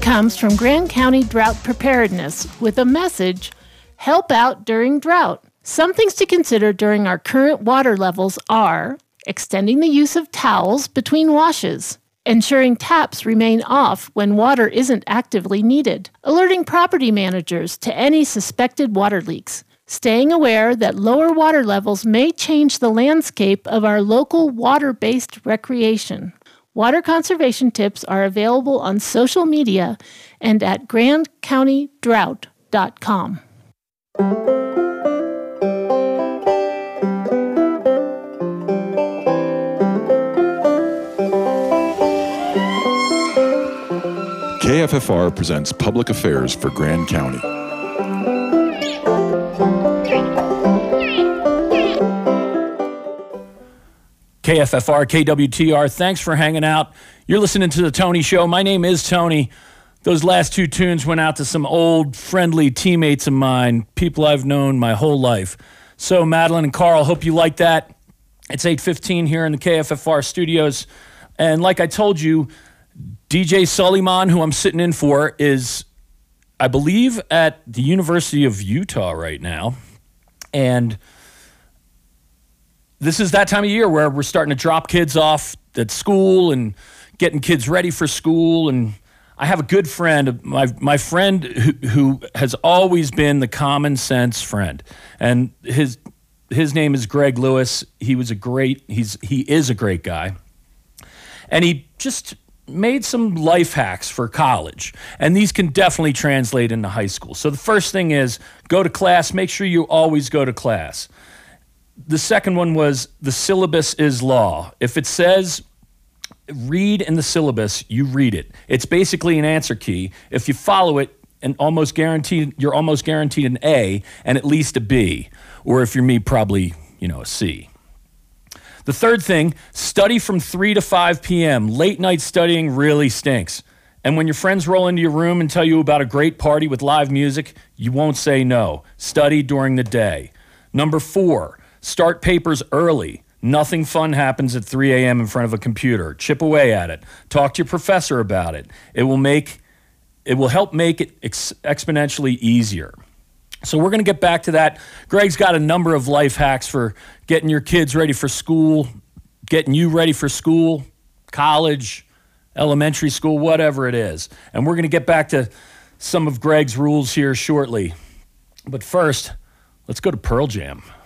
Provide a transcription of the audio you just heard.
comes from Grand County Drought Preparedness with a message, help out during drought. Some things to consider during our current water levels are extending the use of towels between washes, ensuring taps remain off when water isn't actively needed, alerting property managers to any suspected water leaks, staying aware that lower water levels may change the landscape of our local water-based recreation. Water conservation tips are available on social media and at grandcountydrought.com. KFFR presents Public Affairs for Grand County. KFFR, KWTR, thanks for hanging out. You're listening to The Tony Show. My name is Tony. Those last two tunes went out to some old, friendly teammates of mine, people I've known my whole life. So, Madeline and Carl, hope you like that. It's 8:15 here in the KFFR studios. And like I told you, DJ Suleiman, who I'm sitting in for, is, I believe, at the University of Utah right now. And this is that time of year where we're starting to drop kids off at school and getting kids ready for school. And I have a good friend, my friend who has always been the common sense friend. And his name is Greg Lewis. He is a great guy. And he just made some life hacks for college. And these can definitely translate into high school. So the first thing is go to class. Make sure you always go to class. The second one was the syllabus is law. If it says read in the syllabus, you read it. It's basically an answer key. If you follow it, you're almost guaranteed an A and at least a B. Or if you're me, probably, a C. The third thing, study from 3 to 5 p.m. Late night studying really stinks. And when your friends roll into your room and tell you about a great party with live music, you won't say no. Study during the day. Number 4, start papers early. Nothing fun happens at 3 a.m. in front of a computer. Chip away at it. Talk to your professor about it. It will help make it exponentially easier. So we're going to get back to that. Greg's got a number of life hacks for getting your kids ready for school, getting you ready for school, college, elementary school, whatever it is. And we're going to get back to some of Greg's rules here shortly. But first, let's go to Pearl Jam.